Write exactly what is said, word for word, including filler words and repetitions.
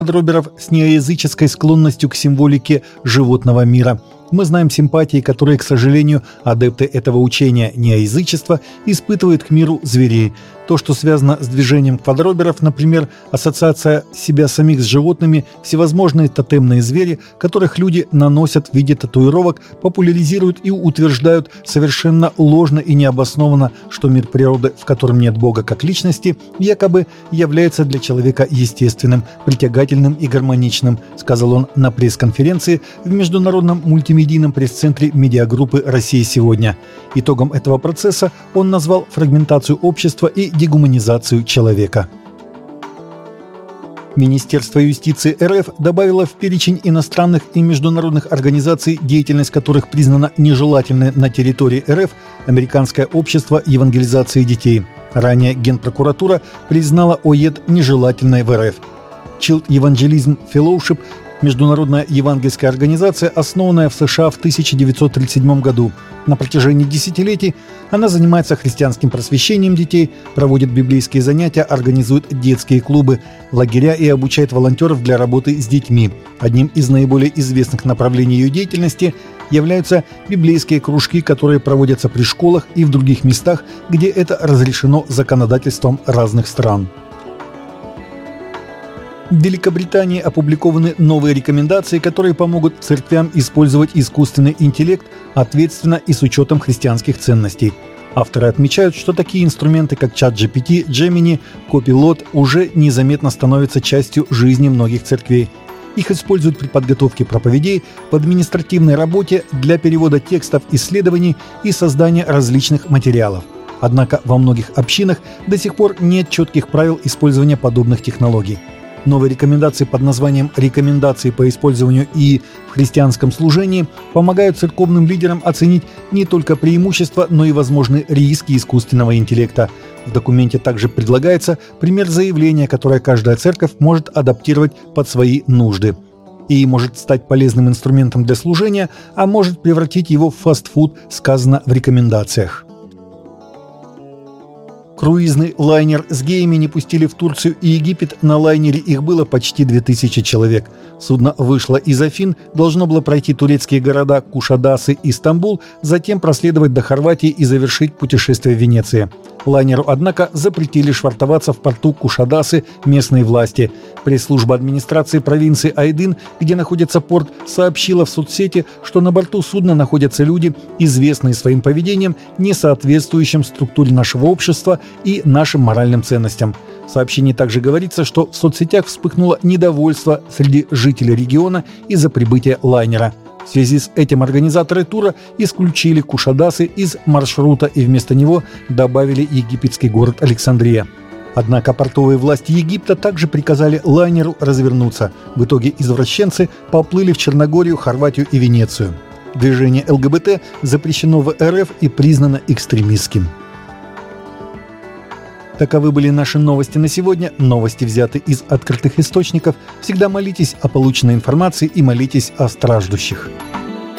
Дроберов с неоязыческой склонностью к символике животного мира. Мы знаем симпатии, которые, к сожалению, адепты этого учения неоязычества испытывают к миру зверей. То, что связано с движением квадроберов, например, ассоциация себя самих с животными, всевозможные тотемные звери, которых люди наносят в виде татуировок, популяризируют и утверждают совершенно ложно и необоснованно, что мир природы, в котором нет Бога как личности, якобы является для человека естественным, притягательным и гармоничным, сказал он на пресс-конференции в Международном мультимедийном пресс-центре медиагруппы «Россия сегодня». Итогом этого процесса он назвал фрагментацию общества и дегуманизацию человека. Министерство юстиции эр эф добавило в перечень иностранных и международных организаций, деятельность которых признана нежелательной на территории эр эф, Американское общество евангелизации детей. Ранее Генпрокуратура признала ОЕД нежелательной в эр эф. Child Evangelism Fellowship – международная евангельская организация, основанная в США в тысяча девятьсот тридцать седьмом году. На протяжении десятилетий она занимается христианским просвещением детей, проводит библейские занятия, организует детские клубы, лагеря и обучает волонтеров для работы с детьми. Одним из наиболее известных направлений ее деятельности являются библейские кружки, которые проводятся при школах и в других местах, где это разрешено законодательством разных стран. В Великобритании опубликованы новые рекомендации, которые помогут церквям использовать искусственный интеллект ответственно и с учетом христианских ценностей. Авторы отмечают, что такие инструменты, как чат джи пи ти, Gemini, Copilot, уже незаметно становятся частью жизни многих церквей. Их используют при подготовке проповедей, в административной работе, для перевода текстов исследований и создания различных материалов. Однако во многих общинах до сих пор нет четких правил использования подобных технологий. Новые рекомендации под названием «Рекомендации по использованию ИИ в христианском служении» помогают церковным лидерам оценить не только преимущества, но и возможные риски искусственного интеллекта. В документе также предлагается пример заявления, которое каждая церковь может адаптировать под свои нужды. ИИ может стать полезным инструментом для служения, а может превратить его в фастфуд, сказано в рекомендациях. Круизный лайнер с геями не пустили в Турцию и Египет. На лайнере их было почти две тысячи человек. Судно вышло из Афин, должно было пройти турецкие города Кушадасы и Стамбул, затем проследовать до Хорватии и завершить путешествие в Венеции. Лайнеру, однако, запретили швартоваться в порту Кушадасы местные власти. Пресс-служба администрации провинции Айдын, где находится порт, сообщила в соцсети, что на борту судна находятся люди, известные своим поведением, не соответствующим структуре нашего общества и нашим моральным ценностям. В сообщении также говорится, что в соцсетях вспыхнуло недовольство среди жителей региона из-за прибытия лайнера. В связи с этим организаторы тура исключили Кушадасы из маршрута и вместо него добавили египетский город Александрия. Однако портовые власти Египта также приказали лайнеру развернуться. В итоге извращенцы поплыли в Черногорию, Хорватию и Венецию. Движение эл гэ бэ тэ запрещено в эр эф и признано экстремистским. Таковы были наши новости на сегодня. Новости взяты из открытых источников. Всегда молитесь о полученной информации и молитесь о страждущих.